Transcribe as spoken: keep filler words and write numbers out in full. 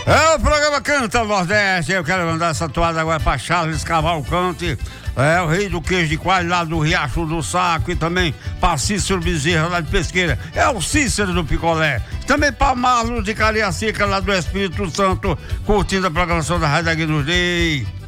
É o programa Canta Nordeste. Eu quero mandar essa toada agora pra Charles Cavalcante, é o rei do queijo de coalho lá do Riacho do Saco, e também pra Cícero Bezerra lá de Pesqueira, é o Cícero do Picolé. Também pra Marlos de Cariacica lá do Espírito Santo, curtindo a programação da Rádio Aguinaldo.